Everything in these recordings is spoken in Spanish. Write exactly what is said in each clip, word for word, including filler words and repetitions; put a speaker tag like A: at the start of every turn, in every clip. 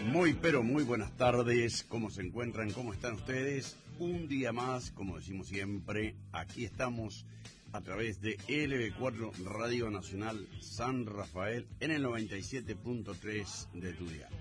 A: Muy, pero muy buenas tardes. ¿Cómo se encuentran? ¿Cómo están ustedes? Un día más, como decimos siempre, aquí estamos a través de L B cuatro Radio Nacional San Rafael en el noventa y siete punto tres de tu dial.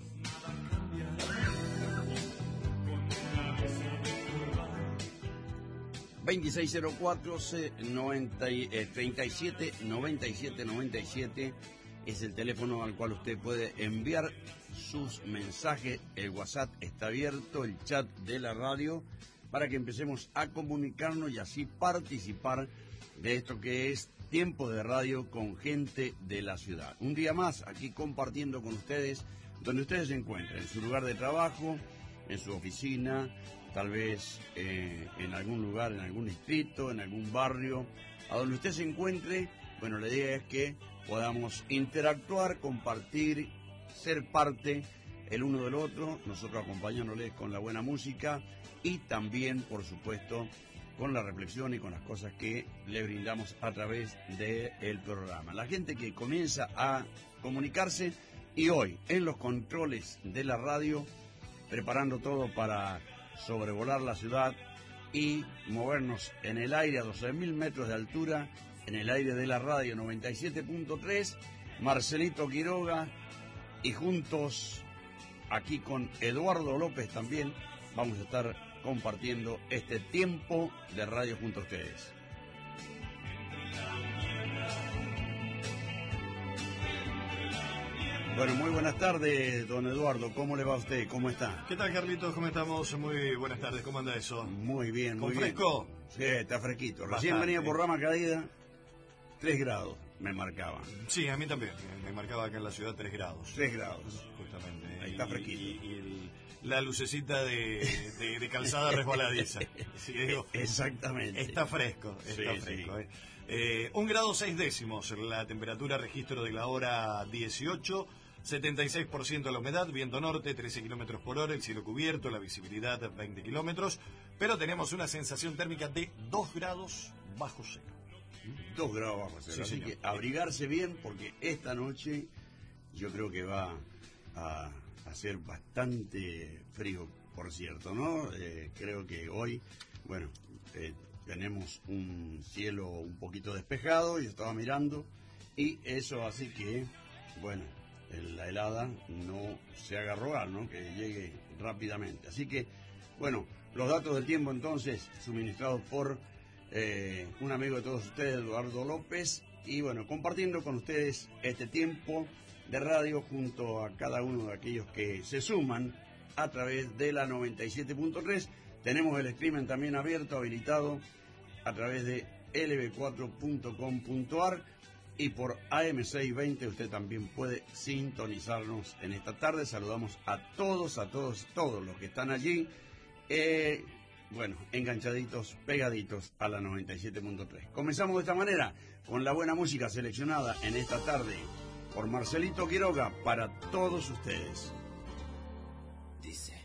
A: veintiséis cero cuatro treinta y siete noventa y siete noventa y siete es el teléfono al cual usted puede enviar sus mensajes. El WhatsApp está abierto, el chat de la radio, para que empecemos a comunicarnos y así participar de esto que es Tiempo de Radio con gente de la ciudad. Un día más aquí compartiendo con ustedes donde ustedes se encuentren, en su lugar de trabajo, en su oficina, tal vez eh, en algún lugar, en algún distrito, en algún barrio, a donde usted se encuentre. Bueno, la idea es que podamos interactuar, compartir, ser parte el uno del otro, nosotros acompañándoles con la buena música y también, por supuesto, con la reflexión y con las cosas que le brindamos a través del programa. La gente que comienza a comunicarse y hoy en los controles de la radio, preparando todo para sobrevolar la ciudad y movernos en el aire a doce mil metros de altura, en el aire de la radio noventa y siete punto tres, Marcelito Quiroga, y juntos aquí con Eduardo López también vamos a estar compartiendo este tiempo de radio junto a ustedes. Bueno, muy buenas tardes, don Eduardo. ¿Cómo le va a usted? ¿Cómo está?
B: ¿Qué tal, Carlitos? ¿Cómo estamos? Muy buenas tardes. ¿Cómo anda eso?
A: Muy bien, muy
B: ¿Con
A: bien.
B: fresco?
A: Sí, está fresquito. Recién
B: Bastante.
A: venía por Rama Caída, tres grados me marcaban.
B: Sí, a mí también. Me marcaba acá en la ciudad tres grados.
A: tres grados.
B: Justamente.
A: Ahí está
B: Y-
A: fresquito.
B: Y, y el- la lucecita de, de, de calzada resbaladiza. Sí, digo,
A: Exactamente.
B: está fresco, está
A: Sí,
B: fresco.
A: sí.
B: Eh. Eh, un grado seis décimos, la temperatura registro de la hora dieciocho, setenta y seis por ciento la humedad, viento norte, trece kilómetros por hora, el cielo cubierto, la visibilidad veinte kilómetros, pero tenemos una sensación térmica de dos grados bajo cero.
A: Dos grados bajo cero.
B: Sí,
A: Así
B: señor.
A: que abrigarse bien porque esta noche yo creo que va a hacer bastante frío, por cierto, ¿no? Eh, creo que hoy, bueno, eh, tenemos un cielo un poquito despejado y estaba mirando y eso así que, bueno, la helada no se haga rogar, ¿no? Que llegue rápidamente. Así que, bueno, los datos del tiempo entonces suministrados por eh, un amigo de todos ustedes, Eduardo López, y bueno, compartiendo con ustedes este tiempo de radio junto a cada uno de aquellos que se suman a través de la noventa y siete punto tres. Tenemos el streaming también abierto, habilitado a través de L B cuatro punto com punto a r y por A M seiscientos veinte usted también puede sintonizarnos en esta tarde. Saludamos a todos, a todos, todos los que están allí, eh, bueno, enganchaditos, pegaditos a la noventa y siete punto tres. Comenzamos de esta manera con la buena música seleccionada en esta tarde por Marcelito Quiroga para todos ustedes.
C: Dice.